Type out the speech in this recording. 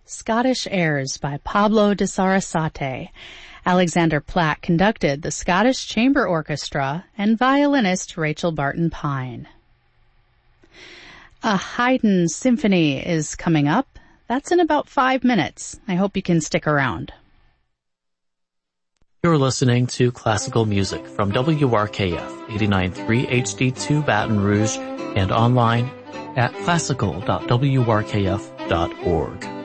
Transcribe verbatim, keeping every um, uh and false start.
Scottish Airs by Pablo de Sarasate. Alexander Platt conducted the Scottish Chamber Orchestra and violinist Rachel Barton Pine. A Haydn symphony is coming up. That's in about five minutes. I hope you can stick around. You're listening to classical music from W R K F eighty-nine point three H D two Baton Rouge and online at classical dot w r k f dot org.